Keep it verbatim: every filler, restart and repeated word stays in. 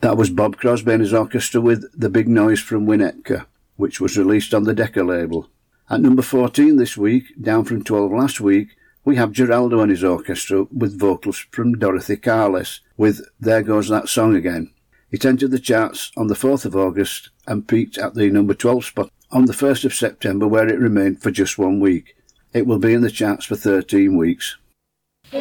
That was Bob Crosby and his orchestra with The Big Noise from Winnetka, which was released on the Decca label. At number fourteen this week, down from twelve last week, we have Geraldo and his orchestra with vocals from Dorothy Carles with There Goes That Song Again. It entered the charts on the fourth of August and peaked at the number twelve spot on the first of September, where it remained for just one week. It will be in the charts for thirteen weeks.